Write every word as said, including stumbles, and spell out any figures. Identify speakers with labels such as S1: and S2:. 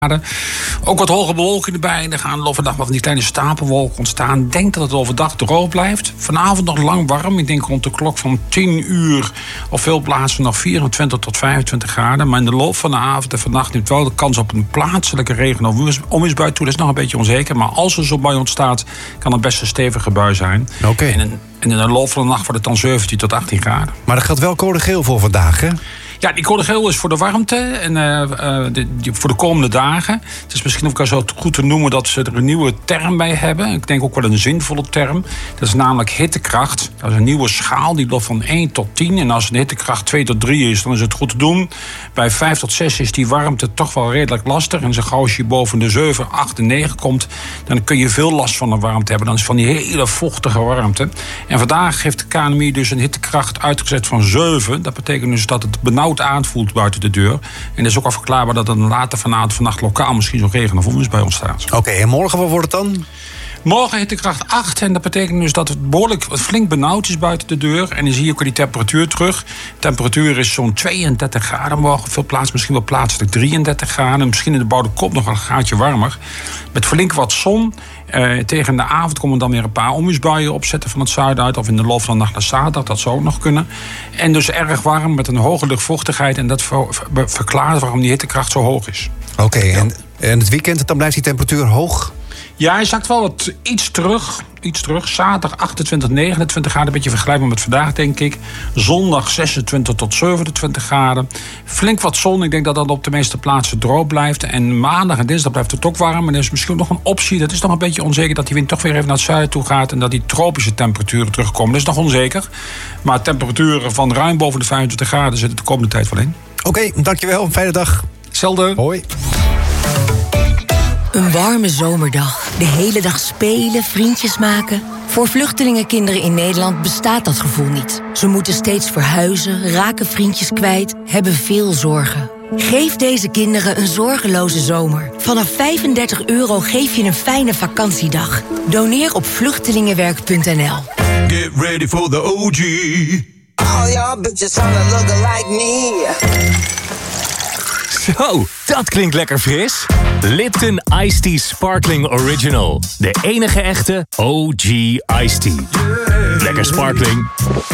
S1: Ook wat hoge bewolking erbij. Er gaan overdag wat van die kleine stapelwolken ontstaan. Ik denk dat het overdag droog blijft. Vanavond nog lang warm. Ik denk rond de klok van tien uur op veel plaatsen nog vierentwintig tot vijfentwintig graden. Maar in de loop van de avond en vannacht neemt wel de kans op een plaatselijke regen- of onweersbui toe. Dat is nog een beetje onzeker. Maar als er zo'n bui ontstaat, kan het best een stevige bui zijn.
S2: Oké. Okay.
S1: En, en in de loop van de nacht wordt het dan zeventien tot achttien graden.
S2: Maar er gaat wel code geel voor vandaag, hè?
S1: Ja, die code geel is voor de warmte en uh, uh, de, die, voor de komende dagen. Het is misschien ook wel zo goed te noemen dat ze er een nieuwe term bij hebben. Ik denk ook wel een zinvolle term. Dat is namelijk hittekracht. Dat is een nieuwe schaal die loopt van één tot tien. En als een hittekracht twee tot drie is, dan is het goed te doen. Bij vijf tot zes is die warmte toch wel redelijk lastig. En zo gauw als je boven de zeven, acht en negen komt, dan kun je veel last van de warmte hebben. Dan is van die hele vochtige warmte. En vandaag heeft de K N M I dus een hittekracht uitgezet van zeven. Dat betekent dus dat het benauwd aanvoelt buiten de deur. En het is ook al verklaarbaar dat er later vanavond vannacht lokaal misschien zo'n regen of onweersbui ontstaat.
S2: Oké, okay, en morgen wat wordt het dan?
S1: Morgen hittekracht acht en dat betekent dus dat het behoorlijk flink benauwd is buiten de deur. En dan zie je ook die temperatuur terug. De temperatuur is zo'n tweeëndertig graden morgen. Veel plaatsen misschien wel plaatselijk drieëndertig graden. Misschien in de bouwde kop nog een gaatje warmer. Met flink wat zon. Uh, tegen de avond komen dan weer een paar onweersbuien opzetten van het zuiden uit. Of in de loop van de nacht naar zaterdag, dat zou ook nog kunnen. En dus erg warm met een hoge luchtvochtigheid. En dat ver, ver, verklaart waarom die hittekracht zo hoog is.
S2: Oké, okay, ja. en, en het weekend, dan blijft die temperatuur hoog?
S1: Ja, hij zakt wel wat iets terug. Iets terug. Zaterdag achtentwintig, negenentwintig graden. Een beetje vergelijkbaar met vandaag, denk ik. Zondag zesentwintig tot zevenentwintig graden. Flink wat zon. Ik denk dat dat op de meeste plaatsen droog blijft. En maandag en dinsdag blijft het ook warm. En er is misschien nog een optie. Dat is nog een beetje onzeker dat die wind toch weer even naar het zuiden toe gaat. En dat die tropische temperaturen terugkomen. Dat is nog onzeker. Maar temperaturen van ruim boven de vijfentwintig graden zitten de komende tijd wel in.
S2: Oké, okay, dankjewel. Fijne dag.
S1: Hetzelfde.
S2: Hoi.
S3: Een warme zomerdag. De hele dag spelen, vriendjes maken. Voor vluchtelingenkinderen in Nederland bestaat dat gevoel niet. Ze moeten steeds verhuizen, raken vriendjes kwijt, hebben veel zorgen. Geef deze kinderen een zorgeloze zomer. Vanaf vijfendertig euro geef je een fijne vakantiedag. Doneer op vluchtelingenwerk punt n l.
S4: Get ready for the O G.
S5: All y'all bitches wanna look like me.
S6: Zo, dat klinkt lekker fris. Lipton Iced Tea Sparkling Original. De enige echte O G Iced Tea. Lekker sparkling.